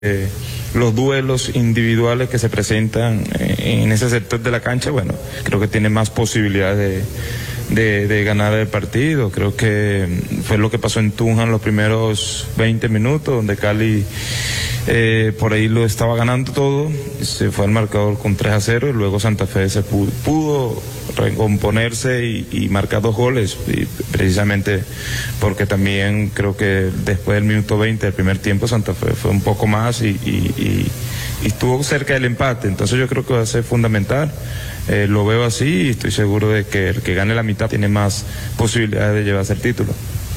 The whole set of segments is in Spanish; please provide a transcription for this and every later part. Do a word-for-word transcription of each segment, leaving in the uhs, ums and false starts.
Eh, los duelos individuales que se presentan eh, en ese sector de la cancha, bueno, creo que tiene más posibilidades de, de, de ganar el partido. Creo que fue lo que pasó en Tunja en los primeros veinte minutos, donde Cali eh, por ahí lo estaba ganando todo, se fue al marcador con tres a cero y luego Santa Fe se pudo, pudo recomponerse y, y marcar dos goles, y precisamente porque también creo que después del minuto veinte del primer tiempo Santa Fe fue un poco más y, y, y, y estuvo cerca del empate. Entonces yo creo que va a ser fundamental, eh, lo veo así y estoy seguro de que el que gane la mitad tiene más posibilidades de llevarse el título.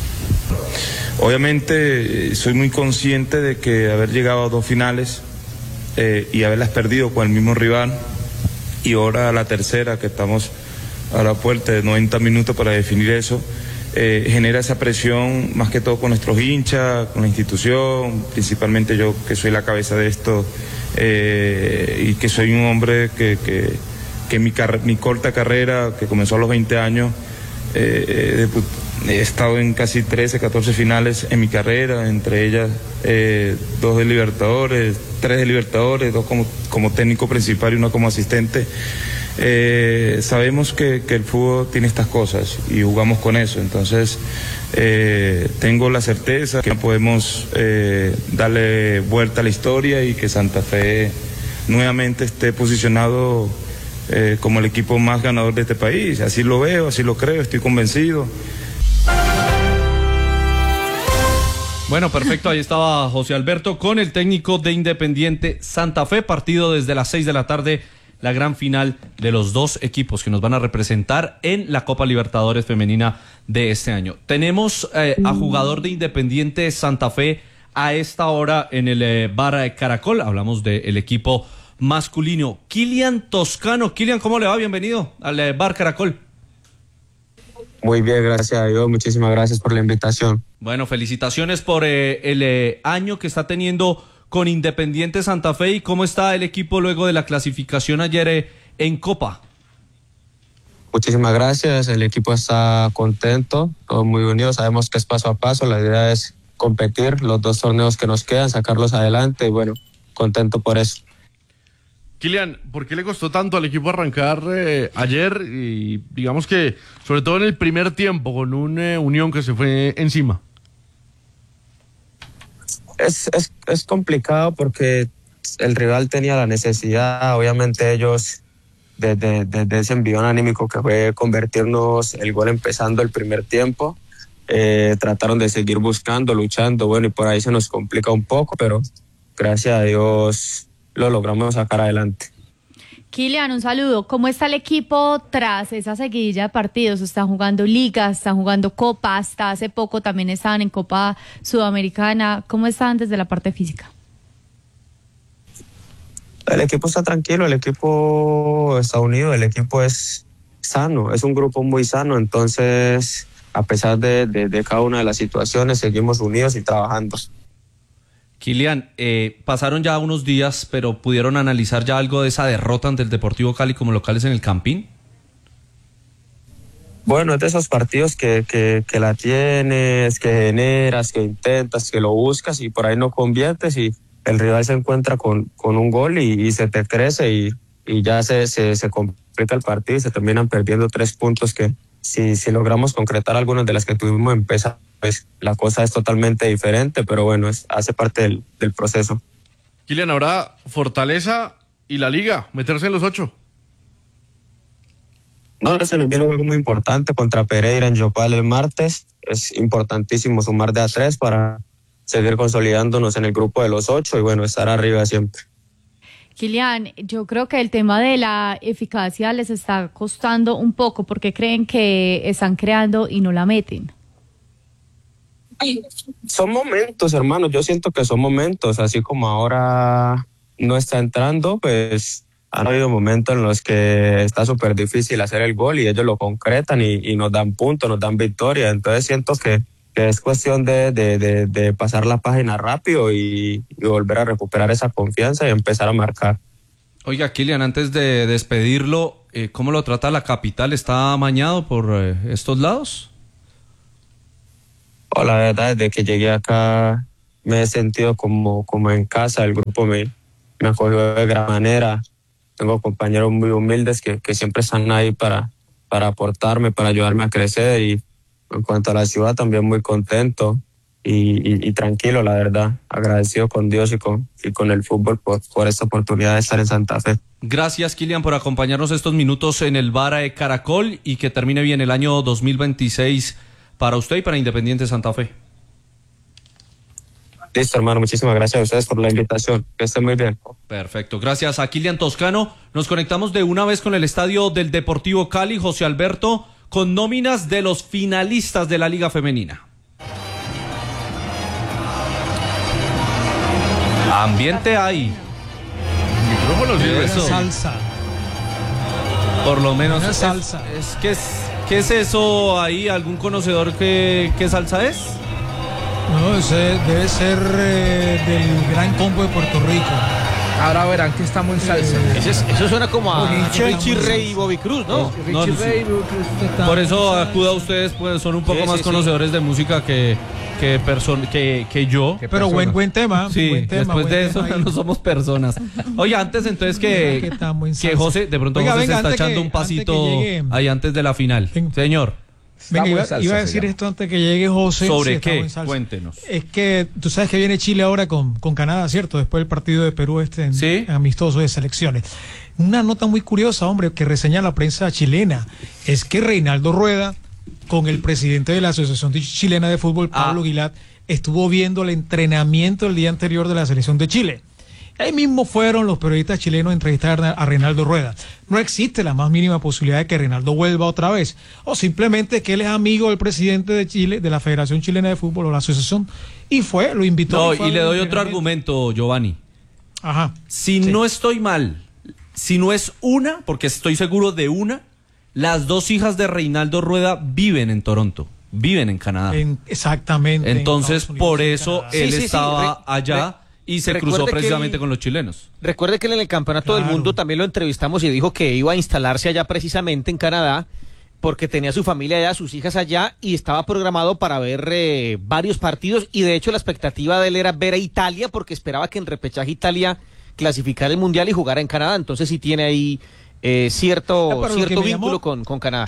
Obviamente soy muy consciente de que haber llegado a dos finales eh, y haberlas perdido con el mismo rival, y ahora a la tercera, que estamos a la puerta de noventa minutos para definir eso, eh, genera esa presión más que todo con nuestros hinchas, con la institución, principalmente yo que soy la cabeza de esto eh, y que soy un hombre que, que, que mi, mi corta carrera, que comenzó a los veinte años, eh, he estado en casi trece, catorce finales en mi carrera, entre ellas eh, dos de Libertadores, tres de Libertadores, dos como, como técnico principal y uno como asistente. Eh, sabemos que, que el fútbol tiene estas cosas y jugamos con eso, entonces eh, tengo la certeza que podemos eh, darle vuelta a la historia y que Santa Fe nuevamente esté posicionado eh, como el equipo más ganador de este país. Así lo veo, así lo creo, estoy convencido. Bueno, perfecto, ahí estaba José Alberto con el técnico de Independiente Santa Fe, partido desde las seis de la tarde, la gran final de los dos equipos que nos van a representar en la Copa Libertadores Femenina de este año. Tenemos eh, a jugador de Independiente Santa Fe a esta hora en el eh, bar Caracol, hablamos del equipo masculino, Kylian Toscano. Kylian, ¿cómo le va? Bienvenido al eh, bar Caracol. Muy bien, gracias a Dios, muchísimas gracias por la invitación. Bueno, felicitaciones por eh, el eh, año que está teniendo con Independiente Santa Fe, y cómo está el equipo luego de la clasificación ayer eh, en Copa. Muchísimas gracias, el equipo está contento, todos muy unidos, sabemos que es paso a paso, la idea es competir los dos torneos que nos quedan, sacarlos adelante y bueno, contento por eso. Kylian, ¿por qué le costó tanto al equipo arrancar eh, ayer y digamos que sobre todo en el primer tiempo con un eh, Unión que se fue encima? Es, es, es complicado porque el rival tenía la necesidad, obviamente ellos desde, desde ese envión anímico que fue convertirnos el gol empezando el primer tiempo, eh, trataron de seguir buscando, luchando, bueno, y por ahí se nos complica un poco, pero gracias a Dios lo logramos sacar adelante. Kylian, un saludo. ¿Cómo está el equipo tras esa seguidilla de partidos? Están jugando ligas, están jugando Copa, hasta hace poco también estaban en Copa Sudamericana. ¿Cómo están desde la parte física? El equipo está tranquilo, el equipo está unido, el equipo es sano, es un grupo muy sano, entonces a pesar de, de, de cada una de las situaciones seguimos unidos y trabajando. Kylian, eh, pasaron ya unos días, pero ¿pudieron analizar ya algo de esa derrota ante el Deportivo Cali como locales en el Campín? Bueno, es de esos partidos que, que, que la tienes, que generas, que intentas, que lo buscas y por ahí no conviertes y el rival se encuentra con, con un gol y, y se te crece y, y ya se, se, se complica el partido y se terminan perdiendo tres puntos que si, si logramos concretar algunas de las que tuvimos empezar, pues la cosa es totalmente diferente, pero bueno, es, hace parte del, del proceso. Kylian, ahora Fortaleza y la Liga, meterse en los ocho. No, se nos viene un juego muy importante contra Pereira en Yopal el martes. Es importantísimo sumar de a tres para seguir consolidándonos en el grupo de los ocho y bueno, estar arriba siempre. Kylian, yo creo que el tema de la eficacia les está costando un poco porque creen que están creando y no la meten. Son momentos, hermano, yo siento que son momentos, así como ahora no está entrando, pues han habido momentos en los que está súper difícil hacer el gol y ellos lo concretan y, y nos dan puntos, nos dan victoria, entonces siento que, que es cuestión de, de, de, de pasar la página rápido y, y volver a recuperar esa confianza y empezar a marcar. Oiga, Kylian, antes de despedirlo, eh, ¿cómo lo trata la capital? ¿Está amañado por eh, estos lados? Oh, la verdad, desde que llegué acá me he sentido como, como en casa, el grupo me, me acogió de gran manera. Tengo compañeros muy humildes que, que siempre están ahí para, para aportarme, para ayudarme a crecer, y en cuanto a la ciudad también muy contento y, y, y tranquilo, la verdad, agradecido con Dios y con, y con el fútbol por, por esta oportunidad de estar en Santa Fe. Gracias, Kylian, por acompañarnos estos minutos en el Vara Caracol, y que termine bien el año dos mil veintiséis para usted y para Independiente Santa Fe. Listo, hermano, muchísimas gracias a ustedes por la invitación, que estén muy bien. Perfecto, gracias a Kylian Toscano. Nos conectamos de una vez con el estadio del Deportivo Cali, José Alberto, con nóminas de los finalistas de la Liga Femenina. Ambiente hay. Micrófonos y Eso. Salsa. Por lo menos. Una es- salsa. Es, ¿qué, es, ¿Qué es eso ahí? ¿Algún conocedor qué, qué salsa es? No, ese debe ser eh, del Gran Combo de Puerto Rico. Ahora verán que estamos en salsa. Eso, es- eso suena como a Richie- Richie Ray y Bobby Cruz, ¿no? No, Richie sí. Ray, Está- Por eso acuda a ustedes, pues son un poco Sí, más sí, conocedores de música que, que, person- que, que yo. Qué Pero buen, buen tema. Sí, buen tema, después buen de tema eso ahí. no somos personas. Oye, antes entonces que, Que estamos en que salsa. José, de pronto Oiga, José venga, se está antes que- echando un antes que pasito llegue- ahí antes de la final. Venga. Señor, Venga, Estamos iba, en salsa, iba a se decir llama. esto antes que llegue José. ¿sobre sí, estamos qué? en salsa. Cuéntenos. Es que tú sabes que viene Chile ahora con, con Canadá, ¿cierto? Después del partido de Perú este en- Sí. amistoso de selecciones. Una nota muy curiosa, hombre, que reseña la prensa chilena, es que Reinaldo Rueda, con el presidente de la Asociación de- Chilena de Fútbol, Pablo Ah. Guilat, estuvo viendo el entrenamiento el día anterior de la selección de Chile. Ahí mismo fueron los periodistas chilenos a entrevistar a a Reinaldo Rueda. No existe la más mínima posibilidad de que Reinaldo vuelva otra vez. O simplemente que él es amigo del presidente de Chile, de la Federación Chilena de Fútbol o la asociación, y fue, lo invitó. No, fue y al le doy otro entrenamiento. argumento, Giovanni. Ajá. Si Sí. no estoy mal, si no es una, porque estoy seguro de una, las dos hijas de Reinaldo Rueda viven en Toronto, viven en Canadá. En- exactamente. en Entonces, Estados Unidos por y eso Canadá. él Sí, sí, sí, estaba re- allá re- y se recuerde cruzó que precisamente él- con los chilenos. Recuerde que en el Campeonato del Claro. Mundo también lo entrevistamos y dijo que iba a instalarse allá precisamente en Canadá porque tenía su familia allá, sus hijas allá y estaba programado para ver eh, varios partidos y de hecho la expectativa de él era ver a Italia porque esperaba que en repechaje Italia clasificara el Mundial y jugara en Canadá. Entonces sí tiene ahí eh, cierto, Ah, pero lo cierto que me vínculo llamó- con, con Canadá.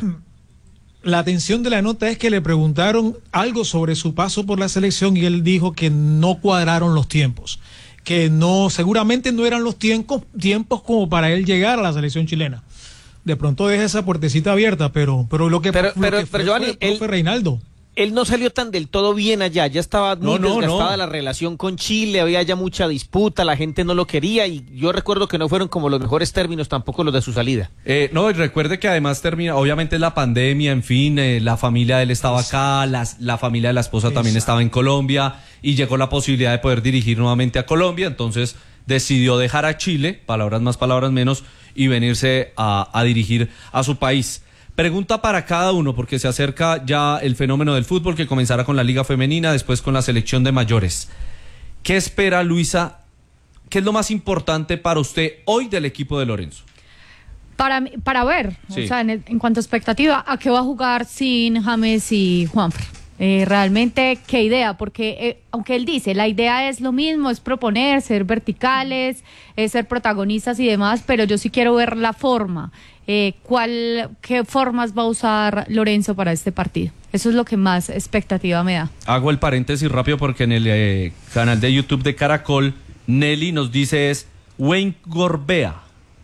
La atención de la nota es que le preguntaron algo sobre su paso por la selección y él dijo que no cuadraron los tiempos, que no, seguramente no eran los tiempos, tiempos como para él llegar a la selección chilena. De pronto deja esa puertecita abierta, pero, pero lo que, Pero- lo pero- que pero, fue, Giovanni, fue el profe él- Reinaldo. Él no salió tan del todo bien allá, ya estaba muy No, no, desgastada no. la relación con Chile, había ya mucha disputa, la gente no lo quería y yo recuerdo que no fueron como los mejores términos tampoco los de su salida. Eh, no, y recuerde que además termina, obviamente es la pandemia, en fin, eh, la familia de él estaba acá, las- la familia de la esposa también Exacto. estaba en Colombia y llegó la posibilidad de poder dirigir nuevamente a Colombia, entonces decidió dejar a Chile, palabras más, palabras menos, y venirse a, a dirigir a su país. Pregunta para cada uno, porque se acerca ya el fenómeno del fútbol que comenzará con la Liga Femenina, después con la selección de mayores. ¿Qué espera, Luisa? ¿Qué es lo más importante para usted hoy del equipo de Lorenzo? Para, mí- para ver, Sí. o sea, en, en cuanto a expectativa, ¿a qué va a jugar sin James y Juanfer? Eh, realmente, ¿qué idea? Porque eh, aunque él dice, la idea es lo mismo, es proponer, ser verticales, es ser protagonistas y demás, pero yo sí quiero ver la forma. Eh, ¿cuál, ¿Qué formas va a usar Lorenzo para este partido? Eso es lo que más expectativa me da. Hago el paréntesis rápido porque en el eh, canal de YouTube de Caracol, Nelly nos dice es Wayne Gorbea,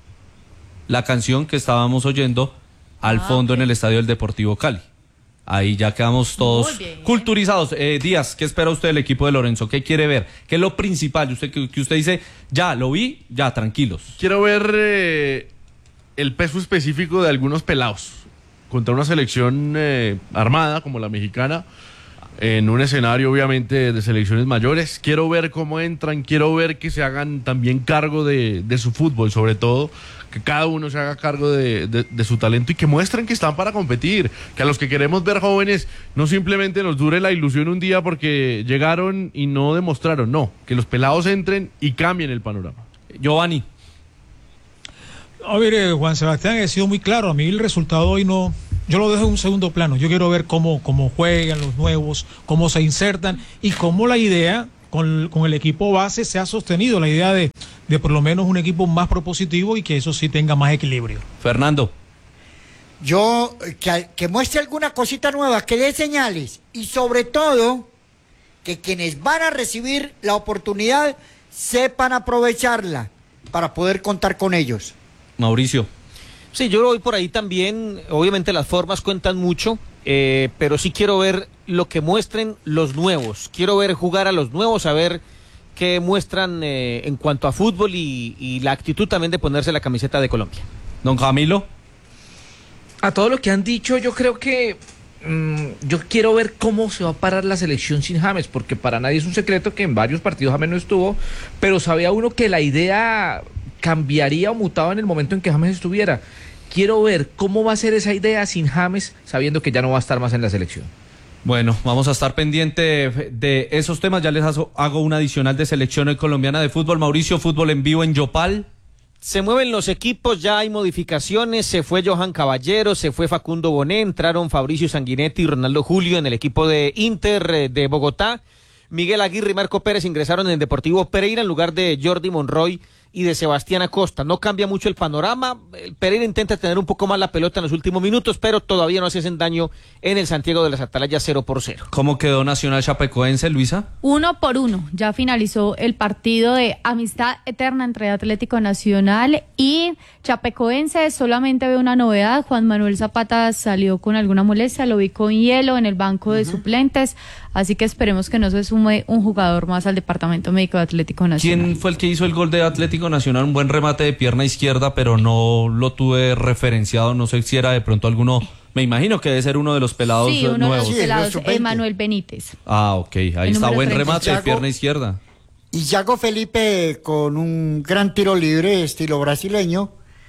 la canción que estábamos oyendo al Ah, fondo ok. en el estadio del Deportivo Cali. Ahí ya quedamos todos Muy bien. culturizados. Eh, Díaz, ¿qué espera usted del equipo de Lorenzo? ¿Qué quiere ver? ¿Qué es lo principal? Usted que, que usted dice, ya, lo vi, ya, tranquilos. Quiero ver eh, el peso específico de algunos pelados contra una selección eh, armada como la mexicana, en un escenario obviamente de selecciones mayores. Quiero ver cómo entran, quiero ver que se hagan también cargo de, de su fútbol, sobre todo, que cada uno se haga cargo de, de- de su talento y que muestren que están para competir, que a los que queremos ver jóvenes no simplemente nos dure la ilusión un día porque llegaron y no demostraron, no, que los pelados entren y cambien el panorama. Giovanni. A ver, eh, Juan Sebastián, he sido muy claro. A mí el resultado hoy no. Yo lo dejo en un segundo plano. Yo quiero ver cómo, cómo juegan los nuevos, cómo se insertan y cómo la idea con, con el equipo base se ha sostenido la idea de, de por lo menos un equipo más propositivo y que eso sí tenga más equilibrio. Fernando. Yo, que, que muestre alguna cosita nueva, que dé señales y sobre todo que quienes van a recibir la oportunidad sepan aprovecharla para poder contar con ellos. Mauricio. Sí, yo voy por ahí también. Obviamente las formas cuentan mucho, eh, pero sí quiero ver lo que muestren los nuevos. Quiero ver jugar a los nuevos, a ver qué muestran eh, en cuanto a fútbol y, y la actitud también de ponerse la camiseta de Colombia. Don Camilo. A todo lo que han dicho, yo creo que mmm, yo quiero ver cómo se va a parar la selección sin James, porque para nadie es un secreto que en varios partidos James no estuvo, pero sabía uno que la idea cambiaría o mutaba en el momento en que James estuviera. Quiero ver cómo va a ser esa idea sin James, sabiendo que ya no va a estar más en la selección. Bueno, vamos a estar pendiente de esos temas. Ya les hago una adicional de selección colombiana de fútbol. Mauricio, fútbol en vivo en Yopal. Se mueven los equipos, ya hay modificaciones, se fue Johan Caballero, se fue Facundo Boné, entraron Fabricio Sanguinetti y Ronaldo Julio en el equipo de Inter de Bogotá. Miguel Aguirre y Marco Pérez ingresaron en el Deportivo Pereira en lugar de Jordi Monroy y de Sebastián Acosta. No cambia mucho el panorama. El Pereira intenta tener un poco más la pelota en los últimos minutos, pero todavía no se hacen daño en el Santiago de las Atalayas cero por cero. ¿Cómo quedó Nacional Chapecoense, Luisa? Uno por uno. Ya finalizó el partido de amistad eterna entre Atlético Nacional y Chapecoense. Solamente veo una novedad. Juan Manuel Zapata salió con alguna molestia, lo vi con hielo en el banco uh-huh. de suplentes. Así que esperemos que no se sume un jugador más al departamento médico de Atlético Nacional. ¿Quién fue el que hizo el gol de Atlético Nacional? Un buen remate de pierna izquierda, pero no lo tuve referenciado. No sé si era de pronto alguno. Me imagino que debe ser uno de los pelados sí, uno nuevos. De los pelados, Emanuel Benítez. Ah, ok. Ahí está, buen remate de pierna izquierda. Y Yago Felipe, con un gran tiro libre, estilo brasileño,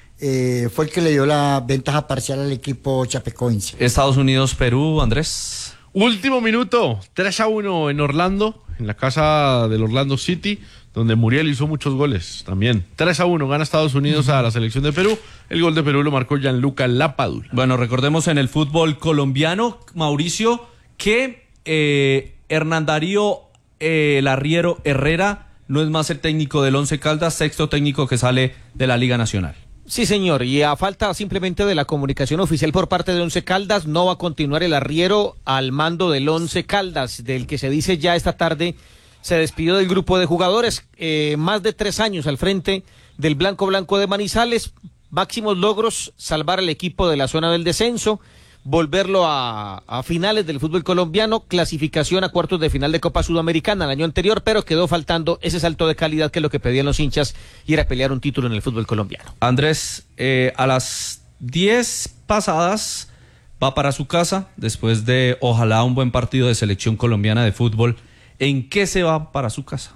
eh, fue el que le dio la ventaja parcial al equipo chapecoense. Estados Unidos, Perú, Andrés. Último minuto, tres a uno en Orlando, en la casa del Orlando City, donde Muriel hizo muchos goles también. tres a uno gana Estados Unidos a la selección de Perú. El gol de Perú lo marcó Gianluca Lapadula. Bueno, recordemos en el fútbol colombiano, Mauricio, que eh, Hernán Darío eh, Larriero Herrera no es más el técnico del Once Caldas, sexto técnico que sale de la Liga Nacional. Sí, señor, y a falta simplemente de la comunicación oficial por parte de Once Caldas, no va a continuar el arriero al mando del Once Caldas, del que se dice ya esta tarde se despidió del grupo de jugadores, eh, más de tres años al frente del Blanco Blanco de Manizales, máximos logros, salvar al equipo de la zona del descenso, volverlo a, a finales del fútbol colombiano, clasificación a cuartos de final de Copa Sudamericana el año anterior, pero quedó faltando ese salto de calidad que es lo que pedían los hinchas y era pelear un título en el fútbol colombiano. Andrés, eh, a las diez pasadas va para su casa, después de ojalá un buen partido de selección colombiana de fútbol. ¿En qué se va para su casa?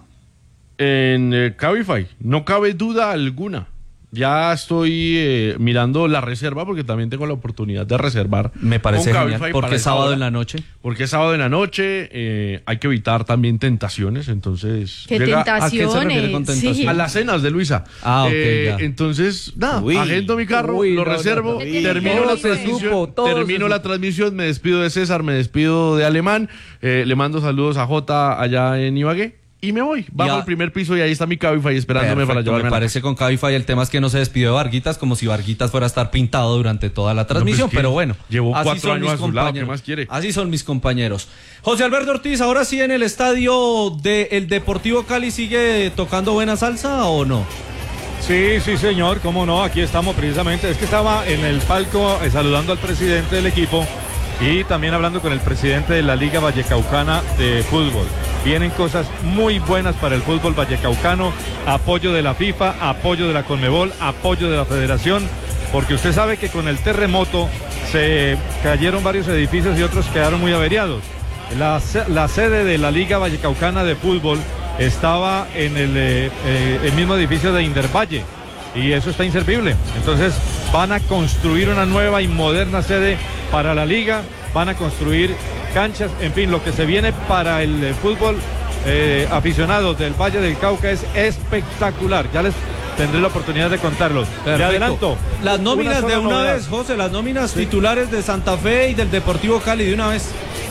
En eh, Cabify, no cabe duda alguna. Ya estoy eh, mirando la reserva porque también tengo la oportunidad de reservar. Me parece genial. ¿Por qué sábado en la noche? Porque es sábado en la noche, eh, hay que evitar también tentaciones, entonces... ¿Qué llega, tentaciones? ¿A qué se refiere con tentaciones? Sí. A las cenas de Luisa. Ah, ok, eh, ya. Entonces, nada, Uy. agendo mi carro, Uy, lo no, reservo, no, no. termino Todo la se transmisión, supo, todo termino se la supo. transmisión, me despido de César, me despido de Alemán, eh, le mando saludos a Jota allá en Ibagué. Y me voy, bajo Ya. al primer piso y ahí está mi Cabify esperándome Perfecto, para llevarme me a la parece con Cabify. El tema es que no se despidió de Varguitas, como si Varguitas fuera a estar pintado durante toda la transmisión, No, pues, pero bueno, llevó así cuatro son años mis a su lado, compañeros. ¿qué más quiere? Así son mis compañeros. José Alberto Ortiz, ahora sí en el estadio del Deportivo Cali, ¿sigue tocando buena salsa o no? Sí, sí, señor, cómo no, aquí estamos precisamente. Es que estaba en el palco eh, saludando al presidente del equipo y también hablando con el presidente de la Liga Vallecaucana de Fútbol. Vienen cosas muy buenas para el fútbol vallecaucano, apoyo de la FIFA, apoyo de la Conmebol, apoyo de la Federación, porque usted sabe que con el terremoto se cayeron varios edificios y otros quedaron muy averiados. La, la sede de la Liga Vallecaucana de Fútbol estaba en el, eh, eh, el mismo edificio de Indervalle y eso está inservible. Entonces van a construir una nueva y moderna sede para la liga, van a construir canchas, en fin, lo que se viene para el eh, fútbol eh, aficionado del Valle del Cauca es espectacular. Ya les tendré la oportunidad de contarlos. Perfecto. Le adelanto. Las nóminas una de una novedad. vez, José, las nóminas sí. titulares de Santa Fe y del Deportivo Cali de una vez.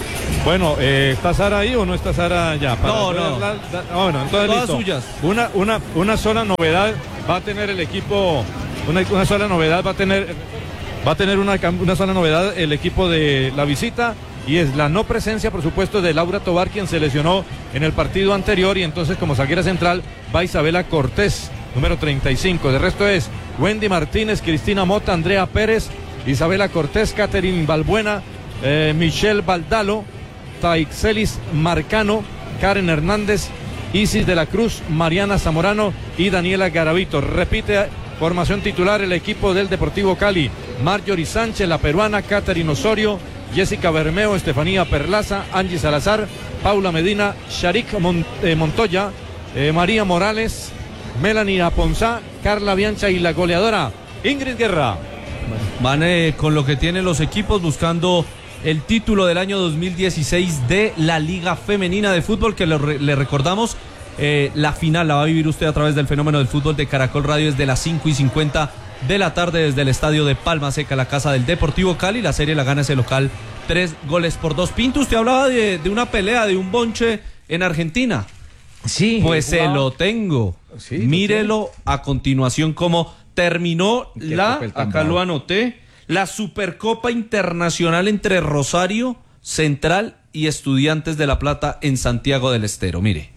Bueno, eh, ¿está Sara ahí o no está Sara ya? Para No, no. la- la- ah, bueno, entonces Todas listo. suyas. Una, una, una sola novedad va a tener el equipo, una, una sola novedad va a tener, va a tener una, cam- una sola novedad el equipo de la visita, y es la no presencia, por supuesto, de Laura Tobar, quien se lesionó en el partido anterior, y entonces como zaguera central va Isabela Cortés, número treinta y cinco. De resto es Wendy Martínez, Cristina Mota, Andrea Pérez, Isabela Cortés, Catherine Balbuena, eh, Michelle Baldalo, Taixelis Marcano, Karen Hernández, Isis de la Cruz, Mariana Zamorano y Daniela Garavito. Repite formación titular el equipo del Deportivo Cali: Marjorie Sánchez, la peruana, Catherine Osorio, Jessica Bermeo, Estefanía Perlaza, Angie Salazar, Paula Medina, Sharik Mon- eh, Montoya, eh, María Morales, Melanie Aponzá, Carla Biancha y la goleadora Ingrid Guerra. Van eh, con lo que tienen los equipos buscando el título del año dos mil dieciséis de la Liga Femenina de Fútbol, que lo re- le recordamos, eh, la final la va a vivir usted a través del Fenómeno del Fútbol de Caracol Radio desde las cinco y cincuenta de la tarde desde el estadio de Palma Seca, la casa del Deportivo Cali. La serie la gana ese local tres goles por dos. Pinto, usted hablaba de, de una pelea, de un bonche en Argentina. Sí. Pues se jugaba- lo tengo. Sí, lo Mírelo a continuación cómo terminó Qué la, papel tan acá bravo. lo anoté, la Supercopa Internacional entre Rosario Central y Estudiantes de La Plata en Santiago del Estero. Mire.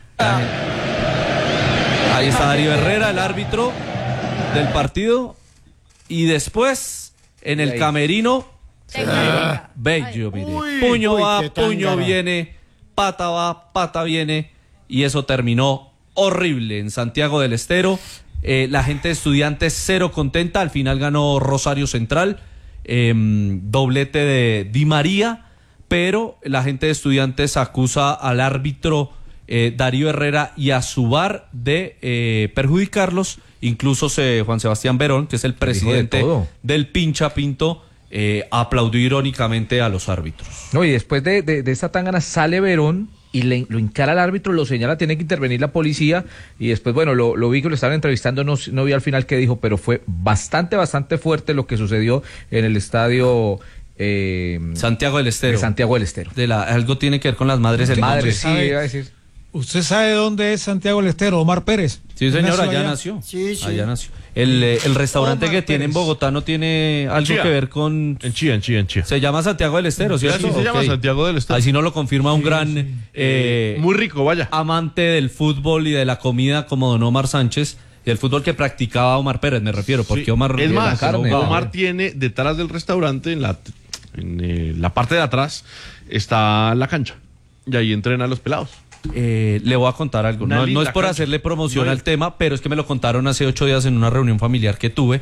Ahí está Darío Herrera, el árbitro del partido. Y después, en el Ahí. camerino, Venga, bello, mire. Uy, puño uy, va, qué puño tangana. viene, pata va, pata viene. Y eso terminó horrible en Santiago del Estero. Eh, la gente de Estudiantes cero contenta. Al final ganó Rosario Central, eh, doblete de Di María, pero la gente de Estudiantes acusa al árbitro eh, Darío Herrera y a su V A R de eh, perjudicarlos. Incluso se, Juan Sebastián Verón, que es el Dijo de presidente todo. del Pincha Pinto, eh, aplaudió irónicamente a los árbitros. No, y después de, de, de esta tangana sale Verón y le, lo encara al árbitro, lo señala, tiene que intervenir la policía, y después, bueno, lo, lo vi que lo estaban entrevistando, no, no vi al final qué dijo, pero fue bastante, bastante fuerte lo que sucedió en el estadio eh, Santiago del Estero. de Santiago del Estero. De la, algo tiene que ver con las madres del Madre, nombre. sí, ¿sabe? iba a decir. ¿Usted sabe dónde es Santiago del Estero? Omar Pérez. Sí, señor, ¿Nació allá allá? nació. Sí, sí. Allá nació. El, eh, el restaurante Omar que tiene en Pérez. Bogotá no tiene algo Chía. que ver con... En Chía, en Chía, en Chía. Se llama Santiago del Estero, ¿cierto? Sí, se llama Ok. Santiago del Estero. Ahí sí no lo confirma un gran eh, Muy rico, vaya. amante del fútbol y de la comida como don Omar Sánchez, y el fútbol que practicaba Omar Pérez, me refiero, porque Sí. Omar... Es era más, carne, jugaba. Omar tiene detrás del restaurante, en la, en, eh, la parte de atrás, está la cancha. Y ahí entrenan los pelados. Eh, le voy a contar algo. Una No, no linda es por cancha. hacerle promoción No, al tema, pero es que me lo contaron hace ocho días en una reunión familiar que tuve.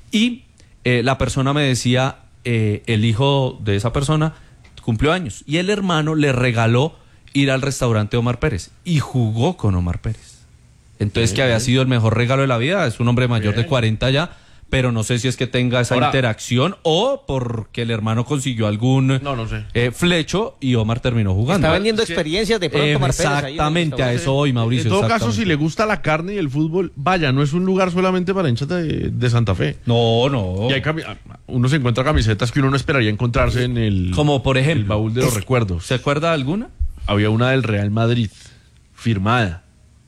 Y eh, la persona me decía, eh, el hijo de esa persona cumplió años. Y el hermano le regaló ir al restaurante Omar Pérez. Y jugó con Omar Pérez. Entonces, que había sido el mejor regalo de la vida. Es un hombre mayor de cuarenta ya. Pero no sé si es que tenga esa Ahora- interacción o porque el hermano consiguió algún No, no sé. eh, flecho y Omar terminó jugando. Está vendiendo Sí. experiencias de pronto Eh, Omar Pérez ahí en el exactamente, a restaurante. eso voy, Mauricio. En todo caso, exactamente. si le gusta la carne y el fútbol, vaya, no es un lugar solamente para hinchas de, de Santa Fe. No, no. Y hay cami- uno se encuentra camisetas que uno no esperaría encontrarse en el, Como por el ejemplo, baúl de los recuerdos. ¿se acuerda de alguna? Había una del Real Madrid, firmada.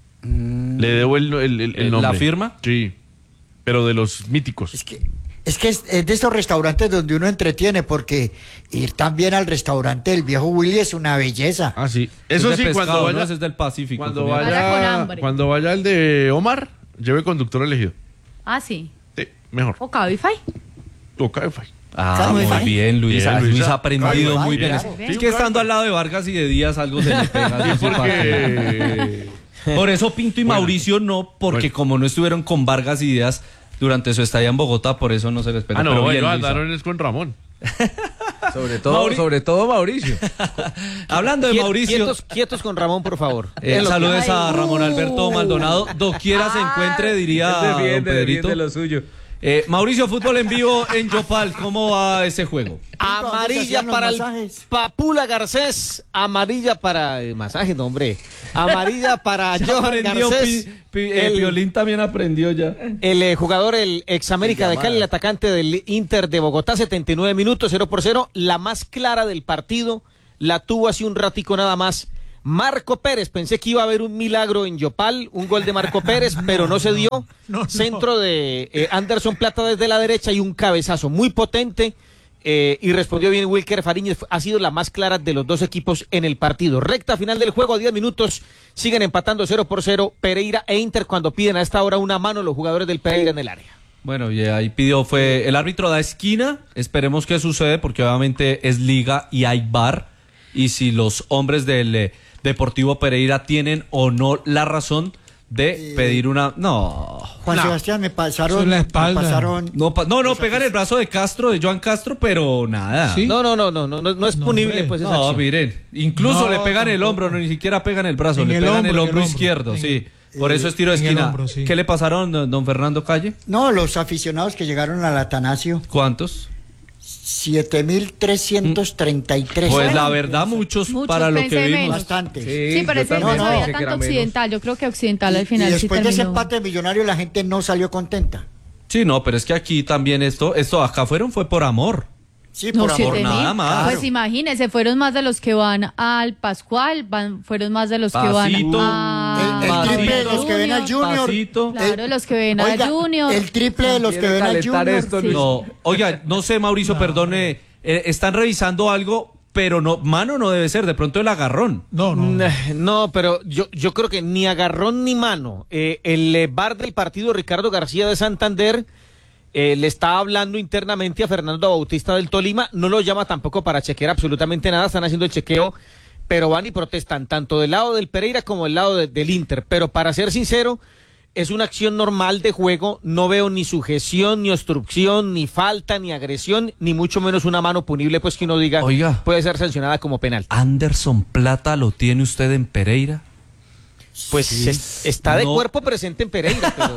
Le debo el, el- el- el ¿La nombre. firma? Sí, pero de los míticos. Es que, es que es, es de estos restaurantes donde uno entretiene, porque ir también al restaurante del viejo Willy es una belleza. Ah, sí. Eso Es de sí, pescado, cuando ¿no? vaya, Ese es del Pacífico. cuando comida. Vaya con vaya, hambre. cuando vaya el de Omar, lleve conductor elegido. Ah, sí. Sí, mejor. O Cabify. O Cabify. Ah, Cabify. muy bien, Luis. Bien, Ah, Luis Luisa. ha aprendido Cabify, muy bien. claro. Es que estando al lado de Vargas y de Díaz algo se le pega. Sí, eso sí pasa. porque Por eso Pinto y Bueno. Mauricio no, porque Bueno. como no estuvieron con Vargas y Díaz durante su estadía en Bogotá, por eso no se les pega. Ah, no, Pero bien, ellos Luisa. andaron es con Ramón. Sobre todo, Mauri- sobre todo Mauricio. Hablando de Quiet- Mauricio, Quietos, quietos con Ramón, por favor. eh, En lo que- saludes a Ramón Alberto Maldonado. Doquiera se encuentre, diría don Pedrito. lo suyo. Eh, Mauricio, fútbol en vivo en Yopal. ¿Cómo va ese juego? Amarilla hacían los para el masajes? Papula Garcés, amarilla para el masaje, no, hombre. Amarilla para Johan Aprendió, Garcés, Pi- Pi- eh, el, Piolín también aprendió ya. el, eh, jugador, el ex América de Cali, el atacante del Inter de Bogotá, setenta y nueve minutos, cero por cero, la más clara del partido, la tuvo hace un ratico nada más Marco Pérez. Pensé que iba a haber un milagro en Yopal, un gol de Marco Pérez, no, pero no se dio. No, no. Centro de eh, Anderson Plata desde la derecha y un cabezazo muy potente. Eh, y respondió bien Wilker Fariñez. Ha sido la más clara de los dos equipos en el partido. Recta final del juego, diez minutos, siguen empatando cero por cero Pereira e Inter cuando piden a esta hora una mano los jugadores del Pereira en el área. Bueno, y ahí pidió, fue el árbitro da esquina, esperemos que sucede porque obviamente es liga y hay V A R, y si los hombres del eh, Deportivo Pereira tienen o no la razón de pedir una... No. Juan no. Sebastián, me pasaron... la espalda. Me pasaron no, pa, no, no, pegan el brazo de Castro, de Joan Castro, pero nada. ¿Sí? No, no, no, no, no, no es no, punible, hombre. Pues esa No, acción. Miren, incluso no, le pegan tampoco. el hombro, no, ni siquiera pegan el brazo, en le el pegan hombro, el hombro, el hombro izquierdo, en sí. el, Por eso es tiro de esquina. Hombro, sí. ¿Qué le pasaron, don, don Fernando Calle? No, los aficionados que llegaron al Atanasio. ¿Cuántos? siete mil trescientos treinta y tres. Pues la verdad, muchos, Muchos para lo que pensé vimos. menos. Bastante. Sí, pero ese no, no, no, había pensé tanto que era Occidental. Yo creo que Occidental al Y, final y sí después de ese terminó. empate millonario la gente no salió contenta. Sí, no, pero es que aquí también esto, esto acá fueron fue por amor. Sí, No, por siete amor. mil. nada más. Pues imagínese, fueron más de los que van al Pascual, van, fueron más de los que van Pasito. a... El, el triple de los que ven al Junior. Pasito. Claro, El- los que ven Oiga, al Junior. El triple de los que Quiere ven al calentar Junior. esto, Sí. Luis. No, oiga, no sé, Mauricio, perdone, eh, están revisando algo, pero no, mano no debe ser, de pronto el agarrón. No, no. no. No, pero yo, yo creo que ni agarrón ni mano. Eh, el eh, V A R del partido, Ricardo García de Santander, eh, le está hablando internamente a Fernando Bautista del Tolima, no lo llama tampoco para chequear absolutamente nada, están haciendo el chequeo, pero van y protestan tanto del lado del Pereira como del lado de- del Inter. Pero para ser sincero, es una acción normal de juego, no veo ni sujeción, ni obstrucción, ni falta, ni agresión, ni mucho menos una mano punible, pues que uno diga Oiga. puede ser sancionada como penal. Anderson Plata lo tiene usted en Pereira. Pues es- está de No. cuerpo presente en Pereira, pero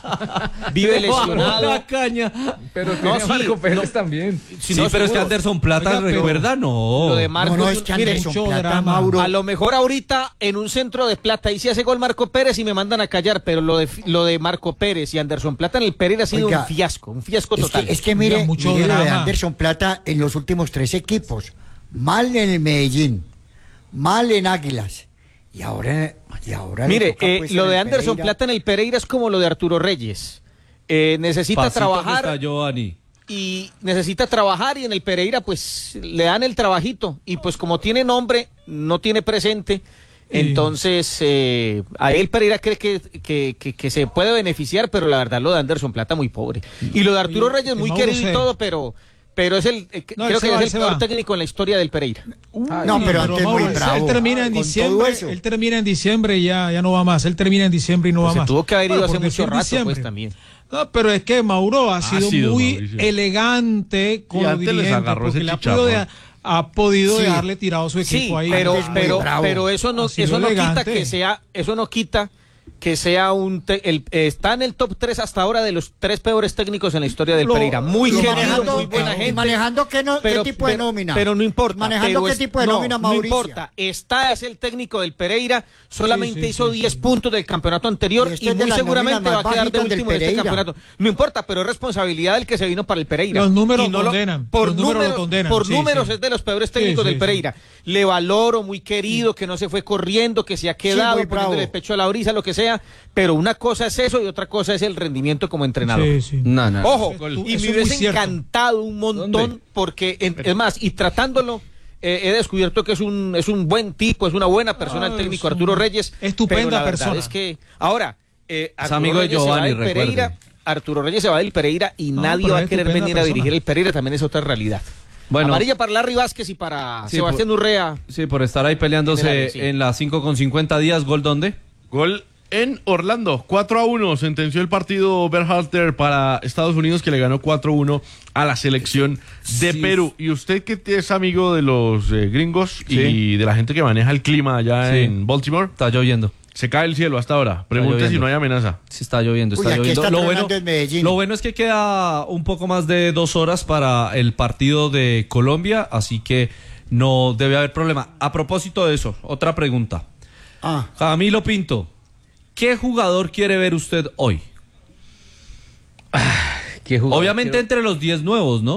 vive lesionado. La caña. Pero No, tiene a sí, Marco Pérez no. también. Sí, no, pero es que seguro. Anderson Plata, Oiga, pero- recuerda, no. Lo de Marcos, No, no, es que mire, Anderson mucho Plata, drama. Mauro. a lo mejor ahorita en un centro de Plata y si hace gol Marco Pérez y me mandan a callar, pero lo de lo de Marco Pérez y Anderson Plata en el Pereira ha sido Oiga, un fiasco, un fiasco Es total. que, es que mire, Oiga, mucho mire lo de drama. Anderson Plata en los últimos tres equipos. Mal en el Medellín, mal en Águilas. Y ahora, y ahora le Mire, toca, eh, pues, lo en de el Anderson Pereira. Plata en el Pereira es como lo de Arturo Reyes. Eh, necesita Pasito que trabajar está Giovanni. y necesita trabajar y en el Pereira pues le dan el trabajito y pues como tiene nombre, no tiene presente, entonces eh, ahí el Pereira cree que, que, que, que se puede beneficiar, pero la verdad lo de Anderson Plata muy pobre. Y lo de Arturo Oye, Reyes muy Mauro querido y se- todo, pero pero es el eh, No, él creo se que va, él es se el peor va. técnico en la historia del Pereira. No, pero antes Mauro, muy él- bravo. Él termina en con todo diciembre, eso. él termina en diciembre y ya, ya no va más. Él termina en diciembre y no Pues va se más. tuvo que haber ido Bueno, hace por mucho decir rato, diciembre. pues también. No, pero es que Mauro ha sido sido, muy Mauricio. elegante con Y los antes les dirigentes agarró ese porque le ha podido, chicharrón. de- ha podido Sí. dejarle tirado su equipo Sí, ahí. pero Antes muy pero bravo. pero eso no Ha sido eso no quita elegante. que sea eso no quita que sea un te- el, eh, está en el top tres hasta ahora de los tres peores técnicos en la historia del Lo- Pereira. Muy lo querido, manejando, muy buena eh, gente. manejando qué, no, pero, qué tipo de pero- nómina. Pero no importa. Manejando pero qué es- tipo de no, nómina, no Mauricio. importa. Está es el técnico del Pereira. Solamente Sí, sí, hizo sí, diez sí. puntos del campeonato anterior Y este y, es de muy las seguramente nóminas va a más quedar de bajitas del último en este Pereira. campeonato. No importa, pero es responsabilidad del que se vino para el Pereira. Los números Y no lo- condenan, Por los números lo números, condenan, por sí, números sí. es de los peores Sí, técnicos sí, del sí. Pereira. Le valoro, muy querido, que no se fue corriendo, que se ha quedado muy bravo. poniéndole el pecho a la brisa, lo que sea. Pero una cosa es eso y otra cosa es el rendimiento como entrenador. Sí, sí. No, no. Ojo, Eso es- y eso me es muy hubiese cierto. encantado un montón ¿Dónde? porque, en- es más, y tratándolo, eh, he descubierto que es un, es un buen tipo, es una buena persona Ah, el técnico es un- Arturo Reyes. estupenda pero la verdad persona. Es que, ahora, eh, Arturo amigo de Reyes se va Giovanni, del Pereira, recuerde. Arturo Reyes se va del Pereira y No, nadie pero va a es querer estupenda venir a persona. dirigir el Pereira, también es otra realidad. Bueno, Amarilla para Larry Vázquez y para Sí, Sebastián Urrea. sí, por estar ahí peleándose En el área, sí. en las cinco con cincuenta días, ¿gol dónde? Gol en Orlando, cuatro a uno, sentenció el partido Berhalter para Estados Unidos, que le ganó cuatro a uno a la selección de Sí. Perú. Y usted que es amigo de los eh, gringos Sí. y de la gente que maneja el clima allá Sí. en Baltimore, Está lloviendo. se cae el cielo hasta ahora. Pregunte si lloviendo. no hay amenaza. Sí, está lloviendo, está Uy, aquí lloviendo. está lo, tronando bueno, en Medellín. lo bueno es que queda un poco más de dos horas para el partido de Colombia, así que no debe haber problema. A propósito de eso, otra pregunta. Ah, Camilo Pinto, ¿qué jugador quiere ver usted hoy? ¿Qué jugador Obviamente quiero- entre los diez nuevos, ¿no?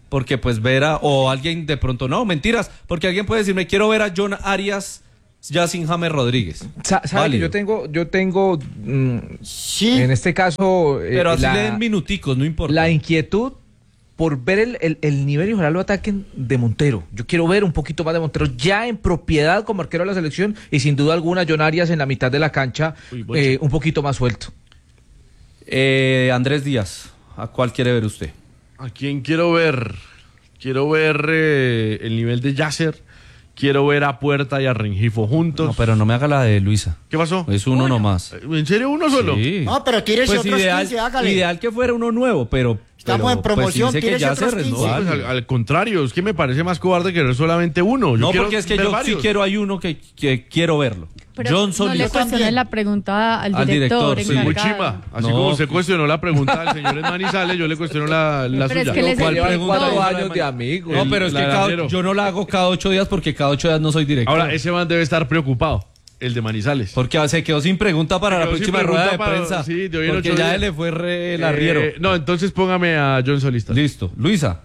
porque pues ver a, o alguien de pronto, no, mentiras, porque alguien puede decirme, quiero ver a John Arias ya sin James Rodríguez. Sa ¿Sabe que yo tengo, yo tengo mm, sí. en este caso... Eh, Pero así la, le den minuticos, no importa. La inquietud por ver el, el, el nivel y ojalá lo ataquen de Montero. Yo quiero ver un poquito más de Montero ya en propiedad como arquero de la selección y sin duda alguna John Arias en la mitad de la cancha Uy, eh, un poquito más suelto. Eh, Andrés Díaz, ¿a cuál quiere ver usted? ¿A quién quiero ver? Quiero ver eh, el nivel de Yasser. Quiero ver a Puerta y a Rengifo juntos. No, pero no me haga la de Luisa. ¿Qué pasó? Es uno, uno nomás. ¿En serio uno solo? Sí. No, pero tírese pues otros ideal, quince, hágale. Ideal que fuera uno nuevo, pero... Estamos pero, en promoción, pues, tírese que ya otros se quince. No, pues, al, al contrario, es que me parece más cobarde querer solamente uno. Yo no, quiero porque es que ver yo varios. sí quiero, hay uno que, que quiero verlo. Pero Johnson no le cuestiones la pregunta al director. Al director, sí. Muy chima. Así No, como usted pues- cuestionó la pregunta del señor Manizales, yo le cuestiono la, la Pero suya. es que les ¿Cuál llevan pregunta? cuatro La años de de amigos. No, pero es La que de cada- Landero. yo no la hago cada ocho días porque cada ocho días no soy director. Ahora, ese man debe estar preocupado, el de Manizales. Porque se quedó sin pregunta para Se la quedó sin próxima pregunta rueda de para- prensa. sí, de hoy en porque ocho ya días. le fue re el arriero. Eh, no, entonces póngame a John Solista. Listo. Luisa.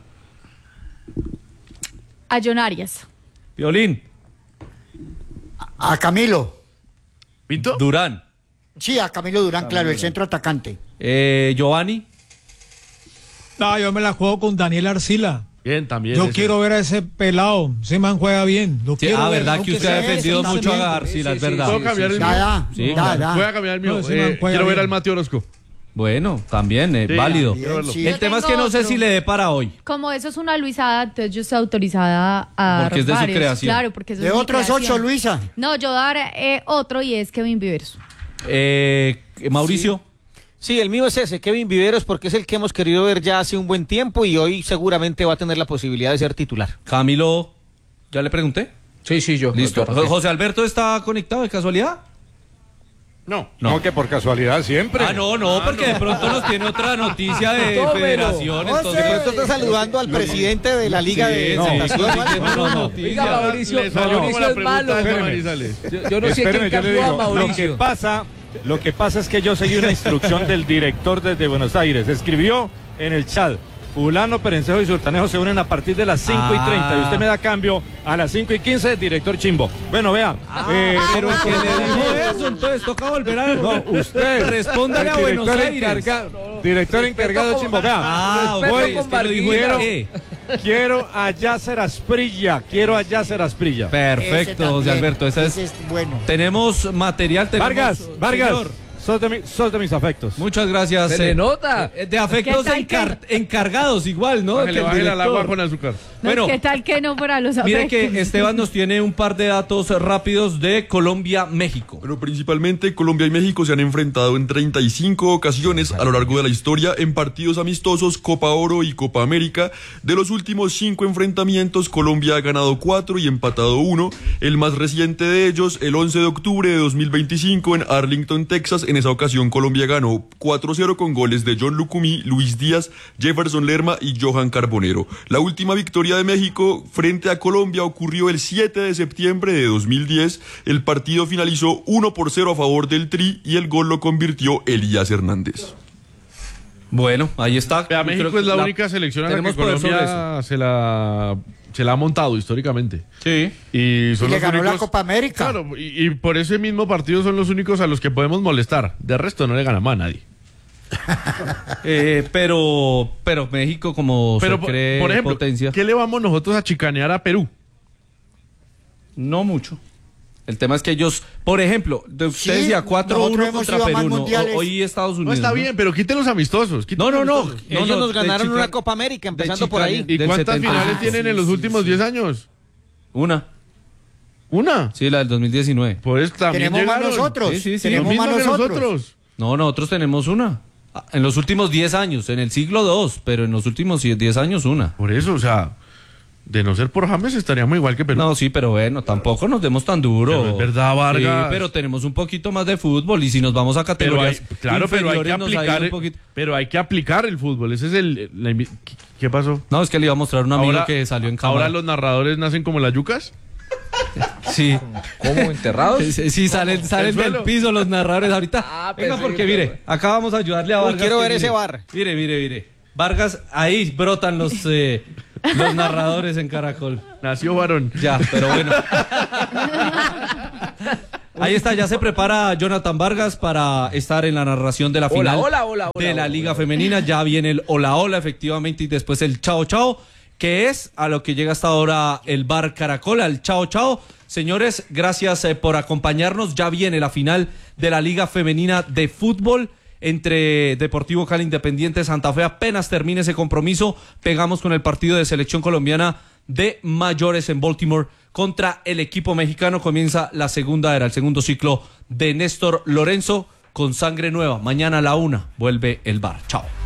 A John Arias. Violín. A Camilo. ¿Pinto? Durán. Sí, a Camilo Durán, claro, el centro atacante. Eh, Giovanni. No, yo me la juego con Daniel Arcila. Bien, también. Yo ese. quiero ver a ese pelado. Ese man juega bien. Lo Sí, quiero ah, ver, verdad aunque que usted ha sea defendido ese, mucho a también. García, Sí, es sí, verdad. ¿Puedo cambiar el Da, mío? da, Sí, da, claro. da. Voy a cambiar el mío. No, ese man Eh, juega quiero ver bien. al Mateo Orozco. Bueno, también, eh, Sí, válido. bien, verlo. sí. El Yo tema es que tengo no sé otro. si le dé para hoy. Como eso es una Luisada, entonces yo estoy autorizada a Porque es de su varios. creación. Claro, porque eso De es mi otros creación. ocho, Luisa. No, yo dar eh, otro y es Kevin Viveros. Eh, Mauricio. Sí, el mío es ese, Kevin Viveros, porque es el que hemos querido ver ya hace un buen tiempo y hoy seguramente va a tener la posibilidad de ser titular. Camilo. ¿Ya le pregunté? Sí, sí, yo. Listo. yo- ¿José Alberto está conectado de casualidad? No. No, que por casualidad siempre. Ah, no, no, porque de pronto nos tiene otra noticia de Tómelo. federación. José. Entonces, De pronto está saludando al presidente de la Liga Sí, de no, Natación. sí, sí, no, no, no. Oiga, Mauricio, Le salió como Mauricio la es pregunta malo. de Espéreme. Manizales. Yo, yo no sé Espéreme, quién yo le cambió a digo, lo que Mauricio. pasa, lo que pasa es que yo seguí una instrucción del director desde Buenos Aires. Escribió en el chat, Fulano, Perencejo y Sultanejo se unen a partir de las cinco y treinta y usted me da cambio a las cinco y quince, director Chimbo. Bueno, vea. eh, pero el que le dijo eso, entonces toca volver a... No, usted. Respóndale el a Buenos director Aires. encarga- director encargado Chimbo, vea. Ah, Respeto ok, con es que lo dijo Quiero, ¿qué? quiero a Yasser Asprilla, quiero a Yasser Asprilla. Ese Perfecto, José también, Alberto. Esa es, ese es bueno. tenemos material. Tenemos, Vargas, Vargas, señor, sos de, mi- sos de mis afectos. muchas gracias. Se le eh, nota. eh, De afectos ¿Qué tal encar- encargados igual, ¿no? Bájele, Que el bájele al director. agua con azúcar. No, Bueno. ¿qué tal que no para los Mire afectos? que Esteban nos tiene un par de datos rápidos de Colombia-México. Bueno, principalmente Colombia y México se han enfrentado en treinta y cinco ocasiones a lo largo de la historia en partidos amistosos, Copa Oro y Copa América. De los últimos cinco enfrentamientos, Colombia ha ganado cuatro y empatado uno. El más reciente de ellos, el once de octubre de dos mil veinticinco en Arlington, Texas. En esa ocasión Colombia ganó cuatro cero con goles de John Lucumí, Luis Díaz, Jefferson Lerma y Johan Carbonero. La última victoria de México frente a Colombia ocurrió el siete de septiembre de dos mil diez. El partido finalizó uno por cero a favor del Tri y el gol lo convirtió Elías Hernández. Bueno, ahí está. Vea, Yo México creo que es la, única selección a la que tenemos poder sobre Colombia se la, se la ha montado históricamente. Sí. Y son Y le los ganó la únicos- Copa América. Claro, y, y por ese mismo partido son los únicos a los que podemos molestar. De resto no le ganamos a nadie. Eh, pero, pero México como Pero, se por, cree por ejemplo, potencia, ¿qué le vamos nosotros a chicanear a Perú? no mucho. El tema es que ellos, por ejemplo, de usted Sí, decía cuatro nosotros uno hemos contra ido a más Perú, ¿no? mundiales. O- hoy Estados No Unidos. está bien, pero quiten los amistosos. quiten No, no, los no. amistosos. No, Ellos no, nos de ganaron Chica- una Copa América, empezando de por ahí. Chicago. ¿Y del cuántas setenta. finales Ah, tienen en los últimos diez años? Una. ¿Una? Sí, la del dos mil diecinueve. Pues también Tenemos más llegaron. nosotros. Sí, sí, sí. Lo Tenemos mismo más que nosotros. nosotros. No, nosotros tenemos una. Ah, En los últimos diez años, en el siglo dos, pero en los últimos diez años una. Por eso, o sea, de no ser por James estaríamos igual que Perú. No, sí, pero bueno, tampoco nos demos tan duro. Pero es verdad, Vargas. Sí, pero tenemos un poquito más de fútbol y si nos vamos a Pero hay, categorías claro, pero hay que inferiores, nos ha ido aplicar, un poquito. pero hay que aplicar el fútbol. Ese es el, la invi- ¿Qué- ¿Qué pasó? No, es que le iba a mostrar a un amigo Ahora- que salió en cámara. Ahora los narradores nacen como las yucas. Sí. ¿Cómo enterrados? Sí, sí, salen, salen ¿El del suelo? piso los narradores ahorita. Ah, Venga, pensé porque que- mire, acá vamos a ayudarle a Uy, Vargas. quiero que ver mire. ese bar. Mire, mire, mire. Vargas, ahí brotan los, eh, Los narradores en Caracol. Nació varón. Ya, pero bueno. Ahí está, ya se prepara Jonathan Vargas para estar en la narración de la Hola, final hola, hola, hola, de la hola, Liga hola. Femenina. Ya viene el hola hola, efectivamente, y después el chao chao, que es a lo que llega hasta ahora el bar Caracol, al chao chao. Señores, gracias eh, por acompañarnos. Ya viene la final de la Liga Femenina de Fútbol entre Deportivo Cali Independiente Santa Fe. Apenas termine ese compromiso, pegamos con el partido de selección colombiana de mayores en Baltimore contra el equipo mexicano. Comienza la segunda era, el segundo ciclo de Néstor Lorenzo con sangre nueva. Mañana a la una vuelve el bar. Chao.